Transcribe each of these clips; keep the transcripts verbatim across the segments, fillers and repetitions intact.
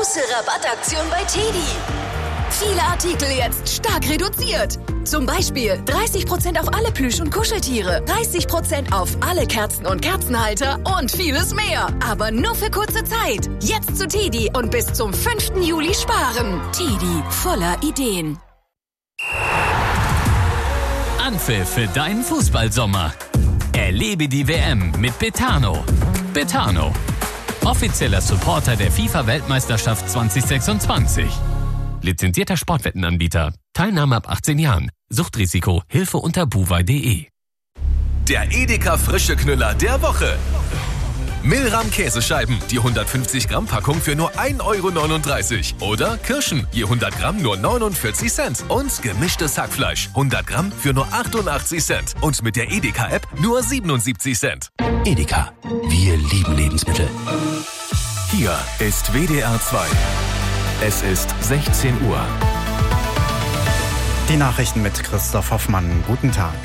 große Rabattaktion bei Teddy. Viele Artikel jetzt stark reduziert. Zum Beispiel dreißig Prozent auf alle Plüsch- und Kuscheltiere, dreißig Prozent auf alle Kerzen und Kerzenhalter und vieles mehr. Aber nur für kurze Zeit. Jetzt zu Teddy und bis zum fünften Juli sparen. Teddy, voller Ideen. Anpfiff für deinen Fußballsommer. Erlebe die W M mit Betano. Betano, offizieller Supporter der FIFA-Weltmeisterschaft zwanzig sechsundzwanzig. Lizenzierter Sportwettenanbieter. Teilnahme ab achtzehn Jahren. Suchtrisiko. Hilfe unter buwei punkt de. Der Edeka frische Knüller der Woche. Milram Käsescheiben, die hundertfünfzig Gramm Packung für nur ein Euro neununddreißig. Oder Kirschen, je hundert Gramm nur neunundvierzig Cent. Und gemischtes Hackfleisch, hundert Gramm für nur achtundachtzig Cent. Und mit der Edeka-App nur siebenundsiebzig Cent. Edeka, wir lieben Lebensmittel. Hier ist W D R zwei. Es ist sechzehn Uhr. Die Nachrichten mit Christoph Hoffmann. Guten Tag.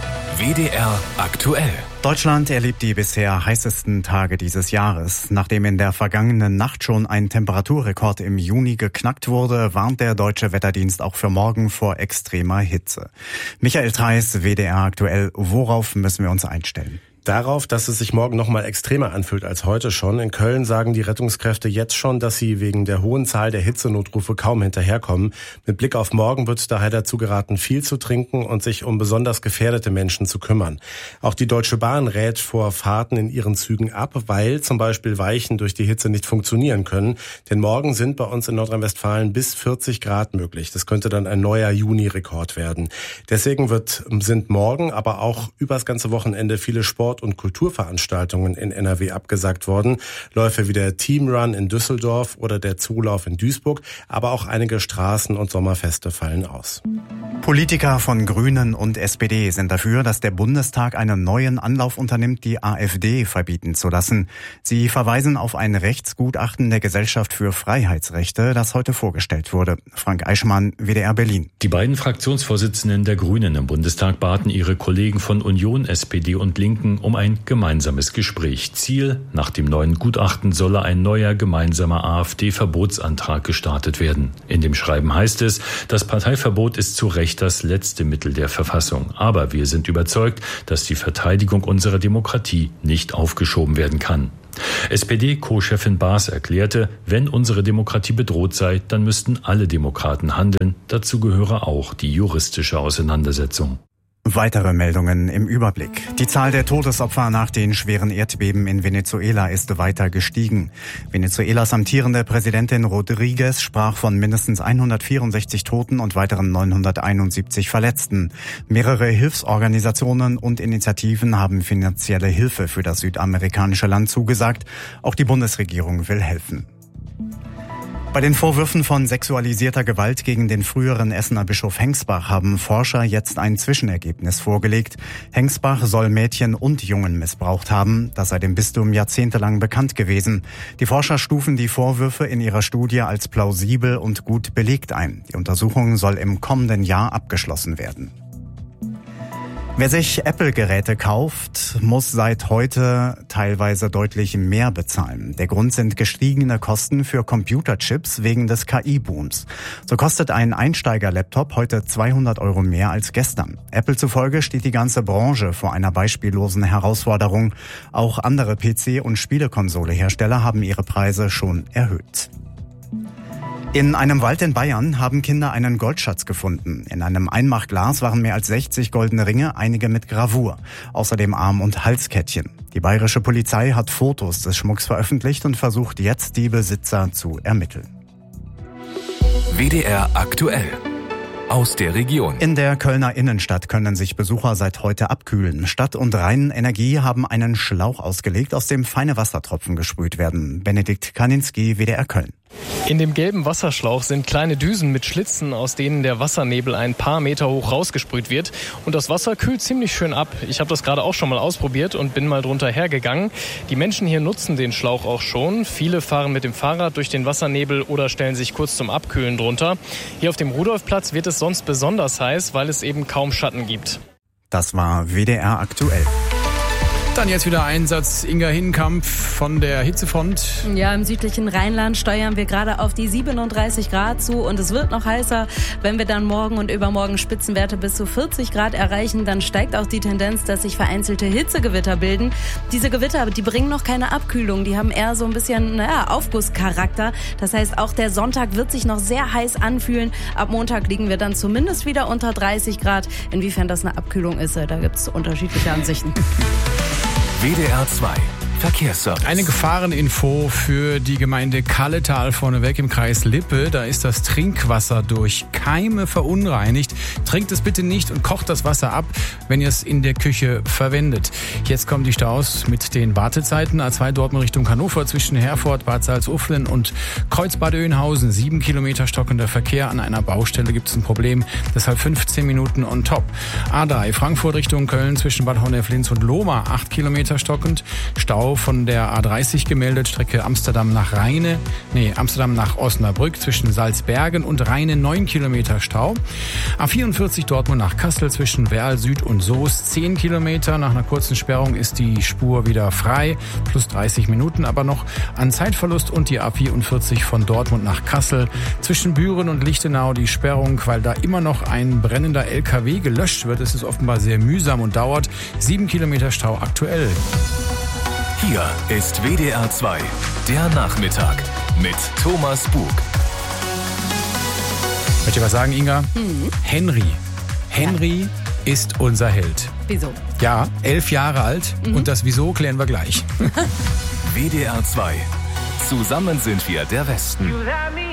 W D R aktuell. Deutschland erlebt die bisher heißesten Tage dieses Jahres. Nachdem in der vergangenen Nacht schon ein Temperaturrekord im Juni geknackt wurde, warnt der Deutsche Wetterdienst auch für morgen vor extremer Hitze. Michael Theis, W D R aktuell. Worauf müssen wir uns einstellen? Darauf, dass es sich morgen noch mal extremer anfühlt als heute schon. In Köln sagen die Rettungskräfte jetzt schon, dass sie wegen der hohen Zahl der Hitzenotrufe kaum hinterherkommen. Mit Blick auf morgen wird daher dazu geraten, viel zu trinken und sich um besonders gefährdete Menschen zu kümmern. Auch die Deutsche Bahn rät vor Fahrten in ihren Zügen ab, weil zum Beispiel Weichen durch die Hitze nicht funktionieren können. Denn morgen sind bei uns in Nordrhein-Westfalen bis vierzig Grad möglich. Das könnte dann ein neuer Juni-Rekord werden. Deswegen wird, sind morgen, aber auch übers ganze Wochenende viele Sport- und Kulturveranstaltungen in N R W abgesagt worden. Läufe wie der Teamrun in Düsseldorf oder der Zulauf in Duisburg, aber auch einige Straßen- und Sommerfeste fallen aus. Politiker von Grünen und S P D sind dafür, dass der Bundestag einen neuen Anlauf unternimmt, die AfD verbieten zu lassen. Sie verweisen auf ein Rechtsgutachten der Gesellschaft für Freiheitsrechte, das heute vorgestellt wurde. Frank Eichmann, W D R Berlin. Die beiden Fraktionsvorsitzenden der Grünen im Bundestag baten ihre Kollegen von Union, S P D und Linken um ein gemeinsames Gespräch. Ziel: Nach dem neuen Gutachten solle ein neuer gemeinsamer AfD-Verbotsantrag gestartet werden. In dem Schreiben heißt es, das Parteiverbot ist zu Recht das letzte Mittel der Verfassung. Aber wir sind überzeugt, dass die Verteidigung unserer Demokratie nicht aufgeschoben werden kann. S P D-Co-Chefin Baas erklärte, wenn unsere Demokratie bedroht sei, dann müssten alle Demokraten handeln. Dazu gehöre auch die juristische Auseinandersetzung. Weitere Meldungen im Überblick. Die Zahl der Todesopfer nach den schweren Erdbeben in Venezuela ist weiter gestiegen. Venezuelas amtierende Präsidentin Rodriguez sprach von mindestens hundertvierundsechzig Toten und weiteren neunhunderteinundsiebzig Verletzten. Mehrere Hilfsorganisationen und Initiativen haben finanzielle Hilfe für das südamerikanische Land zugesagt. Auch die Bundesregierung will helfen. Bei den Vorwürfen von sexualisierter Gewalt gegen den früheren Essener Bischof Hengsbach haben Forscher jetzt ein Zwischenergebnis vorgelegt. Hengsbach soll Mädchen und Jungen missbraucht haben. Das sei dem Bistum jahrzehntelang bekannt gewesen. Die Forscher stufen die Vorwürfe in ihrer Studie als plausibel und gut belegt ein. Die Untersuchung soll im kommenden Jahr abgeschlossen werden. Wer sich Apple-Geräte kauft, muss seit heute teilweise deutlich mehr bezahlen. Der Grund sind gestiegene Kosten für Computerchips wegen des K I-Booms. So kostet ein Einsteiger-Laptop heute zweihundert Euro mehr als gestern. Apple zufolge steht die ganze Branche vor einer beispiellosen Herausforderung. Auch andere P C- und Spielekonsolehersteller haben ihre Preise schon erhöht. In einem Wald in Bayern haben Kinder einen Goldschatz gefunden. In einem Einmachglas waren mehr als sechzig goldene Ringe, einige mit Gravur. Außerdem Arm- und Halskettchen. Die bayerische Polizei hat Fotos des Schmucks veröffentlicht und versucht jetzt, die Besitzer zu ermitteln. W D R aktuell. Aus der Region. In der Kölner Innenstadt können sich Besucher seit heute abkühlen. Stadt und Rheinenergie haben einen Schlauch ausgelegt, aus dem feine Wassertropfen gesprüht werden. Benedikt Kaninski, W D R Köln. In dem gelben Wasserschlauch sind kleine Düsen mit Schlitzen, aus denen der Wassernebel ein paar Meter hoch rausgesprüht wird. Und das Wasser kühlt ziemlich schön ab. Ich habe das gerade auch schon mal ausprobiert und bin mal drunter hergegangen. Die Menschen hier nutzen den Schlauch auch schon. Viele fahren mit dem Fahrrad durch den Wassernebel oder stellen sich kurz zum Abkühlen drunter. Hier auf dem Rudolfplatz wird es sonst besonders heiß, weil es eben kaum Schatten gibt. Das war W D R aktuell. Dann jetzt wieder Einsatz Inga Hinkamp von der Hitzefront. Ja, im südlichen Rheinland steuern wir gerade auf die siebenunddreißig Grad zu und es wird noch heißer. Wenn wir dann morgen und übermorgen Spitzenwerte bis zu vierzig Grad erreichen, dann steigt auch die Tendenz, dass sich vereinzelte Hitzegewitter bilden. Diese Gewitter, die bringen noch keine Abkühlung, die haben eher so ein bisschen, naja, Aufgusscharakter. Das heißt, auch der Sonntag wird sich noch sehr heiß anfühlen. Ab Montag liegen wir dann zumindest wieder unter dreißig Grad. Inwiefern das eine Abkühlung ist, da gibt es unterschiedliche Ansichten. W D R zwei Verkehrsservice. Eine Gefahreninfo für die Gemeinde Kalletal vorneweg im Kreis Lippe. Da ist das Trinkwasser durch Keime verunreinigt. Trinkt es bitte nicht und kocht das Wasser ab, wenn ihr es in der Küche verwendet. Jetzt kommen die Staus mit den Wartezeiten. A zwei Dortmund Richtung Hannover zwischen Herford, Bad Salzuflen und Kreuzbad Oeynhausen. Sieben Kilometer stockender Verkehr. An einer Baustelle gibt es ein Problem. Deshalb fünfzehn Minuten on top. A drei Frankfurt Richtung Köln zwischen Bad Honnef-Linz und Lohmar. Acht Kilometer stockend. Stau von der A dreißig gemeldet, Strecke Amsterdam nach Rheine, nee, Amsterdam nach Osnabrück zwischen Salzbergen und Rheine neun Kilometer Stau. A vierundvierzig Dortmund nach Kassel zwischen Werl Süd und Soest zehn Kilometer. Nach einer kurzen Sperrung ist die Spur wieder frei, plus dreißig Minuten aber noch an Zeitverlust. Und die A vierundvierzig von Dortmund nach Kassel zwischen Büren und Lichtenau die Sperrung, weil da immer noch ein brennender L K W gelöscht wird. Es ist offenbar sehr mühsam und dauert. sieben Kilometer Stau aktuell. Hier ist W D R zwei, der Nachmittag mit Thomas Bug. Möchte ich was sagen, Inga? Mhm. Henry. Henry ja. ist unser Held. Wieso? Ja, elf Jahre alt. Mhm. Und das Wieso klären wir gleich. W D R zwei. Zusammen sind wir der Westen.